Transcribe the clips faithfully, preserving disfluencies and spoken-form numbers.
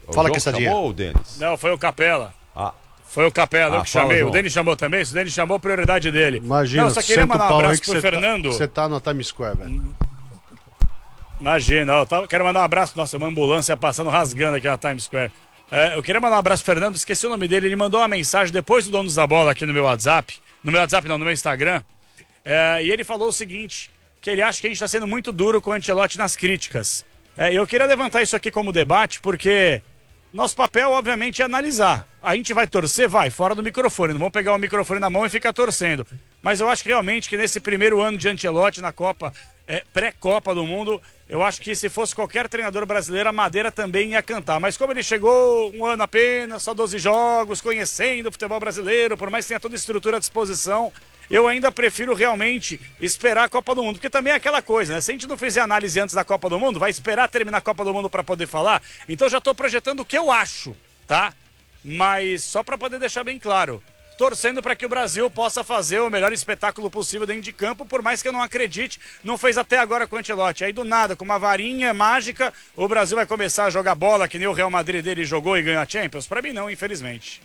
Fala que essa dia. Chamou o Denis? Não, foi o Capela. Ah. Foi o Capela, eu Ah, que chamei. fala, o Denis chamou também? Se o Denis chamou, prioridade dele. Imagina, não, só queria mandar um abraço pro Fernando. Você tá, tá no Times Square, velho. Imagina, eu tava, quero mandar um abraço. Nossa, uma ambulância passando rasgando aqui na Times Square. É, eu queria mandar um abraço pro Fernando, esqueci o nome dele. Ele mandou uma mensagem depois do Donos da Bola aqui no meu WhatsApp. No meu WhatsApp, não, no meu Instagram. É, e ele falou o seguinte: que ele acha que a gente tá sendo muito duro com o Ancelotti nas críticas. É, eu queria levantar isso aqui como debate, porque nosso papel, obviamente, é analisar. A gente vai torcer? Vai, fora do microfone. Não vamos pegar o microfone na mão e ficar torcendo. Mas eu acho que realmente que nesse primeiro ano de Ancelotti na Copa, é, pré-Copa do Mundo, eu acho que se fosse qualquer treinador brasileiro, a Madeira também ia cantar. Mas como ele chegou um ano apenas, só doze jogos, conhecendo o futebol brasileiro, por mais que tenha toda a estrutura à disposição, eu ainda prefiro realmente esperar a Copa do Mundo, porque também é aquela coisa, né? Se a gente não fizer análise antes da Copa do Mundo, vai esperar terminar a Copa do Mundo para poder falar. Então já estou projetando o que eu acho, tá? Mas só para poder deixar bem claro, torcendo para que o Brasil possa fazer o melhor espetáculo possível dentro de campo, por mais que eu não acredite, não fez até agora com o Ancelotti. Aí do nada, com uma varinha mágica, o Brasil vai começar a jogar bola que nem o Real Madrid dele jogou e ganhou a Champions? Para mim não, infelizmente.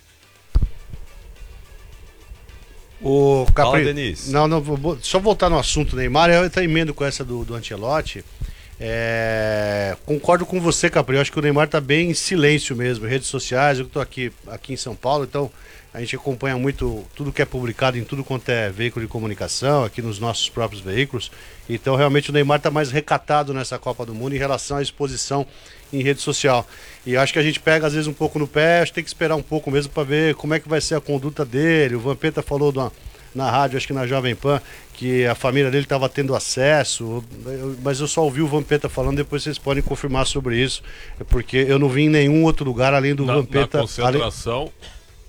O Capri... Fala, Denise. Não, não, vou... só voltar no assunto Neymar, eu estou emendo com essa do, do Ancelotti. É... Concordo com você, Capri. Eu acho que o Neymar está bem em silêncio mesmo, em redes sociais. Eu estou aqui, aqui em São Paulo, então a gente acompanha muito tudo que é publicado em tudo quanto é veículo de comunicação, aqui nos nossos próprios veículos. Então realmente o Neymar está mais recatado nessa Copa do Mundo em relação à exposição em rede social. E acho que a gente pega às vezes um pouco no pé, acho que tem que esperar um pouco mesmo para ver como é que vai ser a conduta dele. O Vampeta falou na, na rádio, acho que na Jovem Pan, que a família dele estava tendo acesso, eu, mas eu só ouvi o Vampeta falando, depois vocês podem confirmar sobre isso, porque eu não vi em nenhum outro lugar além do na, Vampeta. Na concentração, além...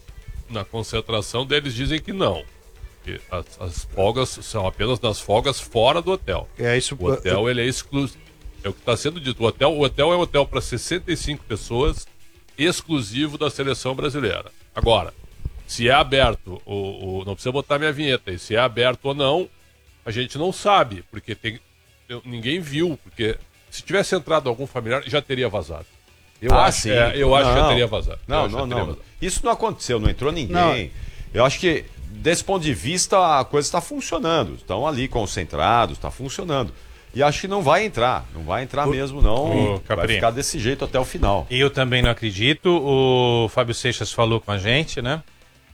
na concentração deles dizem que não. Que as, as folgas são apenas nas folgas fora do hotel. É isso. O hotel ele é exclusivo. É o que está sendo dito. O hotel, o hotel é um hotel para sessenta e cinco pessoas, exclusivo da seleção brasileira. Agora, se é aberto, o, o, não precisa botar minha vinheta aí, se é aberto ou não, a gente não sabe, porque tem, ninguém viu, porque se tivesse entrado algum familiar, já teria vazado. Eu ah, acho, é, eu acho não, que já teria vazado. Não, não, não. Vazado. Isso não aconteceu, não entrou ninguém. Não. Eu acho que, desse ponto de vista, a coisa está funcionando. Estão ali concentrados, está funcionando. E acho que não vai entrar, não vai entrar o, mesmo não, o vai ficar desse jeito até o final. Eu também não acredito, o Fábio Seixas falou com a gente, né?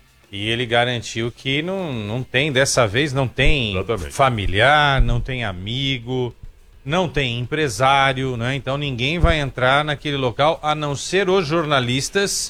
E ele garantiu que não, não tem, dessa vez não tem Exatamente. familiar, não tem amigo, não tem empresário, né? Então ninguém vai entrar naquele local, a não ser os jornalistas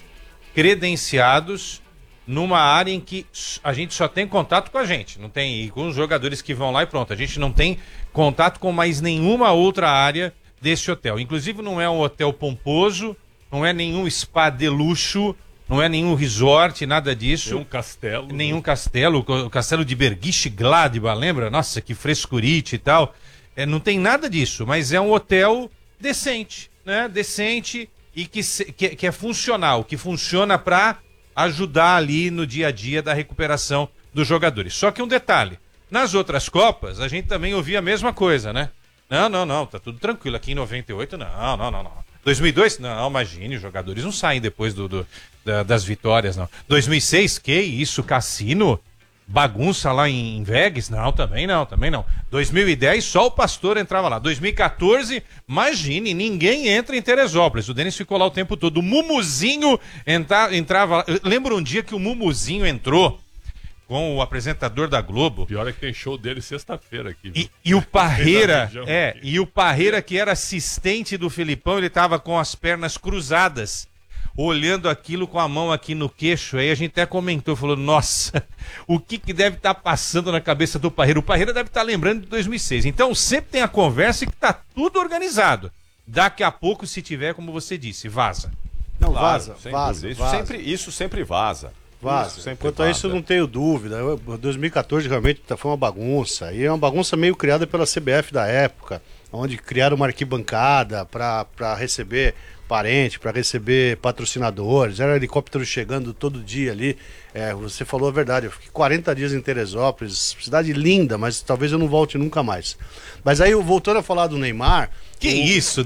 credenciados numa área em que a gente só tem contato com a gente, não tem, e com os jogadores que vão lá e pronto, a gente não tem contato com mais nenhuma outra área desse hotel. Inclusive não é um hotel pomposo, não é nenhum spa de luxo, não é nenhum resort, nada disso. Nenhum castelo. Nenhum né? castelo, o castelo de Bergisch Gladbach, lembra? Nossa, que frescurite e tal. É, não tem nada disso, mas é um hotel decente, né? Decente e que, que, que é funcional, que funciona para ajudar ali no dia a dia da recuperação dos jogadores. Só que um detalhe, nas outras Copas a gente também ouvia a mesma coisa, né? Não, não, não, tá tudo tranquilo. Aqui em noventa e oito, não, não, não, não. dois mil e dois, não, imagine, os jogadores não saem depois do, do, da, das vitórias, não. dois mil e seis, que isso, cassino? Bagunça lá em Vegas? Não, também não, também não. dois mil e dez, só o Pastor entrava lá. dois mil e quatorze, imagine, ninguém entra em Teresópolis. O Denis ficou lá o tempo todo. O Mumuzinho entra, entrava lá. Lembra um dia que o Mumuzinho entrou com o apresentador da Globo? Pior é que tem show dele sexta-feira aqui. E, e o Parreira, é, e o Parreira, que era assistente do Filipão, ele tava com as pernas cruzadas, olhando aquilo com a mão aqui no queixo. Aí a gente até comentou, falou, nossa, o que que deve estar tá passando na cabeça do Parreira? O Parreira deve estar tá lembrando de dois mil e seis. Então sempre tem a conversa e que tá tudo organizado. Daqui a pouco, se tiver, como você disse, vaza. Não, claro, vaza, vaza, isso, vaza. Sempre, isso sempre vaza. Vaza. Isso Quanto a isso, eu não tenho dúvida. Eu, dois mil e quatorze realmente foi uma bagunça. E é uma bagunça meio criada pela C B F da época, onde criaram uma arquibancada para receber parente, para receber patrocinadores. Era helicóptero chegando todo dia ali. É, você falou a verdade. Eu fiquei quarenta dias em Teresópolis, cidade linda, mas talvez eu não volte nunca mais. Mas aí, voltando a falar do Neymar. Que o... isso?